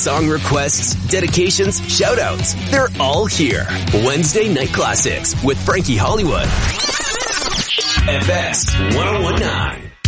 Song requests, dedications, shoutouts. They're all here. Wednesday Night Classics with Frankie Hollywood. FX 1019.